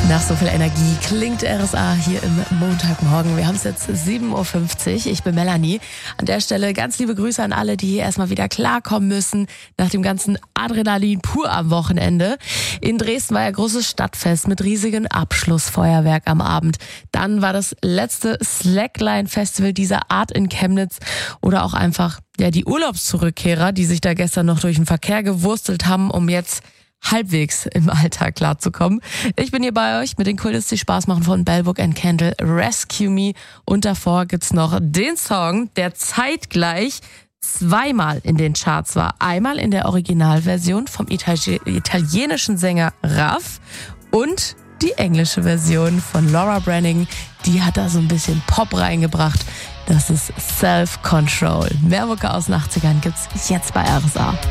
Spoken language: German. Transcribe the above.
Nach so viel Energie klingt RSA hier im Montagmorgen. Wir haben es jetzt 7.50 Uhr. Ich bin Melanie. An der Stelle ganz liebe Grüße an alle, die erstmal wieder klarkommen müssen nach dem ganzen Adrenalin pur am Wochenende. In Dresden war ja großes Stadtfest mit riesigem Abschlussfeuerwerk am Abend. Dann war das letzte Slackline-Festival dieser Art in Chemnitz oder auch einfach die Urlaubszurückkehrer, die sich da gestern noch durch den Verkehr gewurstelt haben, um jetzt halbwegs im Alltag klarzukommen. Ich bin hier bei euch mit den Coolest, die Spaß machen von Bell Book & Candle, Rescue Me. Und davor gibt's noch den Song, der zeitgleich zweimal in den Charts war. Einmal in der Originalversion vom italienischen Sänger Raff und die englische Version von Laura Branigan. Die hat da so ein bisschen Pop reingebracht. Das ist Self Control. Mehr Mucke aus den 80ern gibt's jetzt bei RSA.